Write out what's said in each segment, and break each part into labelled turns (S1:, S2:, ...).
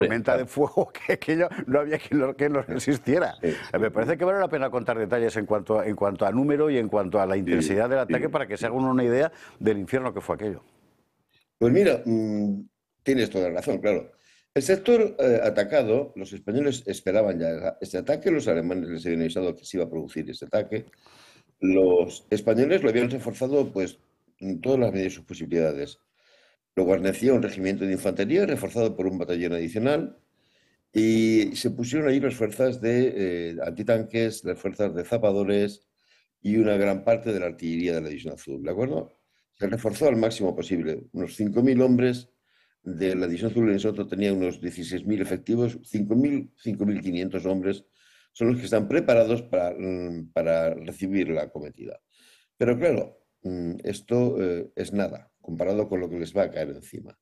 S1: tormenta de
S2: Claro.
S1: fuego que no había quien lo resistiera.
S2: Sí,
S1: Me parece que vale la pena contar detalles en cuanto a número y en cuanto a la
S2: sí,
S1: intensidad del ataque
S2: sí,
S1: para que se
S2: sí.
S1: hagan una idea del infierno que fue aquello.
S2: Pues mira, tienes toda la razón, claro. El sector atacado, los españoles esperaban ya este ataque, los alemanes les habían avisado que se iba a producir este ataque. Los españoles lo habían reforzado pues en todas las medidas de sus posibilidades. Lo guarnecía un regimiento de infantería reforzado por un batallón adicional y se pusieron ahí las fuerzas de antitanques, las fuerzas de zapadores y una gran parte de la artillería de la División Azul, ¿de acuerdo? Se reforzó al máximo posible. Unos 5.000 hombres de la División Azul en Soto tenía unos 16.000 efectivos, 5.500 hombres son los que están preparados para recibir la acometida. Pero claro, esto es nada comparado con lo que les va a caer encima.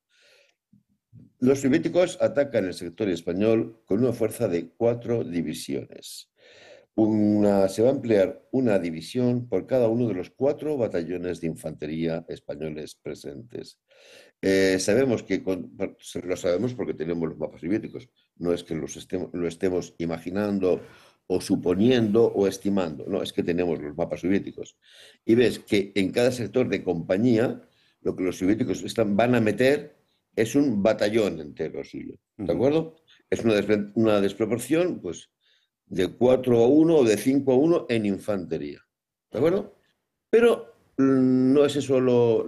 S2: Los soviéticos atacan el sector español con una fuerza de 4 divisiones. Se va a emplear una división por cada uno de los 4 batallones de infantería españoles presentes. Sabemos que lo sabemos porque tenemos los mapas soviéticos. No es que lo estemos imaginando o suponiendo o estimando. No, es que tenemos los mapas soviéticos. Y ves que en cada sector de compañía lo que los soviéticos van a meter es un batallón entero suyo. ¿De acuerdo? Es una desproporción, pues, de 4-1 o de 5-1 en infantería. ¿De acuerdo? Pero no es eso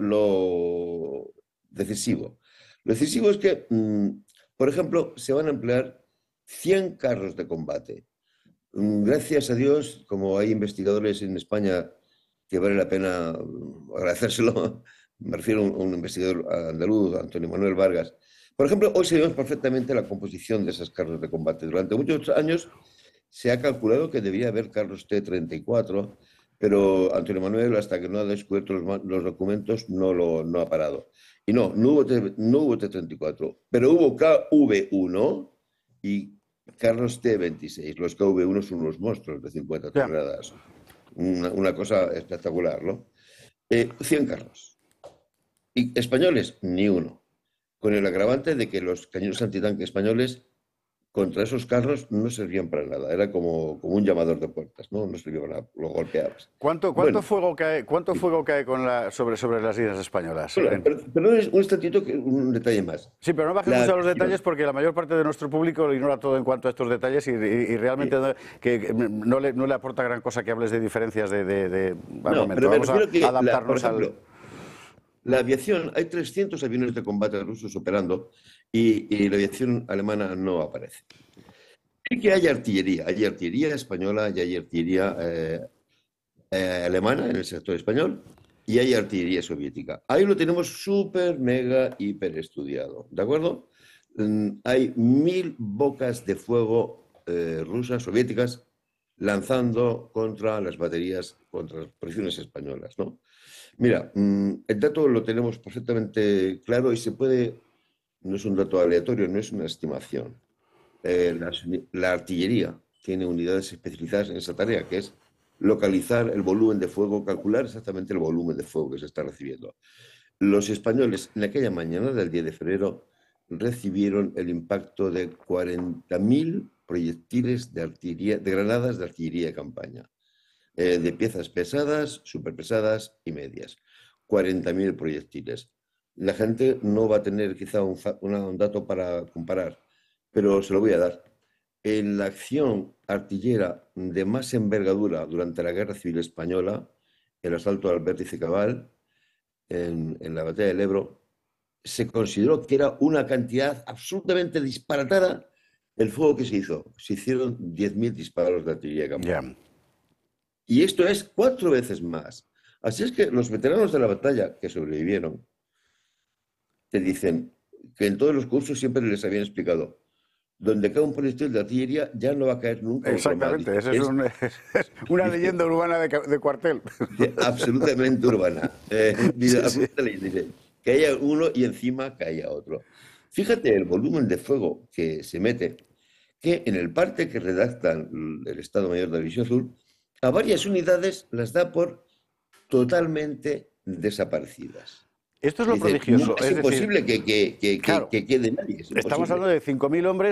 S2: lo decisivo. Lo decisivo es que, por ejemplo, se van a emplear 100 carros de combate. Gracias a Dios, como hay investigadores en España que vale la pena agradecérselo, me refiero a un investigador andaluz, Antonio Manuel Vargas. Por ejemplo, hoy sabemos perfectamente la composición de esos carros de combate. Durante muchos años se ha calculado que debería haber carros T-34, pero Antonio Manuel, hasta que no ha descubierto los documentos, no ha parado. Y no hubo T-34, pero hubo KV-1 y carros T-26. Los KV-1 son unos monstruos de 50
S1: Ya.
S2: toneladas. Una cosa espectacular, ¿no? 100 carros. Y españoles, ni uno. Con el agravante de que los cañones antitanque españoles contra esos carros no servían para nada. Era como un llamador de puertas, ¿no? No servía para nada, lo golpeabas.
S1: ¿Cuánto
S2: Bueno,
S1: fuego cae sobre las islas españolas?
S2: bueno, pero un instantito, un detalle más.
S1: Sí, pero no bajes
S2: La
S1: mucho a los
S2: aviación.
S1: detalles porque la mayor parte de nuestro público lo ignora todo en cuanto a estos detalles y realmente
S2: Sí.
S1: que no le aporta gran cosa que hables de diferencias de
S2: No,
S1: armamento.
S2: pero me
S1: Vamos a
S2: refiero que, por
S1: adaptarnos al...
S2: ejemplo, la aviación, hay 300 aviones de combate rusos operando y la aviación alemana no aparece. Sí que hay artillería española y hay artillería alemana en el sector español y hay artillería soviética. Ahí lo tenemos súper, mega, hiper estudiado, ¿de acuerdo? Hay 1.000 bocas de fuego rusas, soviéticas, lanzando contra las baterías, contra las posiciones españolas, ¿no? Mira, el dato lo tenemos perfectamente claro y no es un dato aleatorio, no es una estimación. La artillería tiene unidades especializadas en esa tarea, que es localizar el volumen de fuego, calcular exactamente el volumen de fuego que se está recibiendo. Los españoles en aquella mañana del 10 de febrero recibieron el impacto de 40.000 proyectiles de artillería, de granadas de artillería de campaña, de piezas pesadas, superpesadas y medias. 40.000 proyectiles. La gente no va a tener quizá un dato para comparar, pero se lo voy a dar. En la acción artillera de más envergadura durante la Guerra Civil Española, el asalto al Vértice Cabal, en la batalla del Ebro, se consideró que era una cantidad absolutamente disparatada el fuego que se hizo. Se hicieron 10.000 disparos de artillería de
S1: Ya.
S2: campaña. Y esto es 4 veces más. Así es que los veteranos de la batalla que sobrevivieron te dicen que en todos los cursos siempre les habían explicado, donde cae un proyectil de artillería ya no va a caer nunca otro más.
S1: Exactamente, esa es, es una
S2: Dice,
S1: leyenda urbana de cuartel.
S2: dice, absolutamente urbana. Dice,
S1: Sí, sí.
S2: absolutamente leyenda. Dice, que haya uno y encima que haya otro. Fíjate el volumen de fuego que se mete, que en el parte que redactan el Estado Mayor de la División Azul, a varias unidades las da por totalmente desaparecidas.
S1: Esto es lo
S2: Dice,
S1: prodigioso.
S2: no, es
S1: decir,
S2: imposible que
S1: claro,
S2: quede nadie. Es
S1: estamos
S2: imposible.
S1: hablando de 5.000 hombres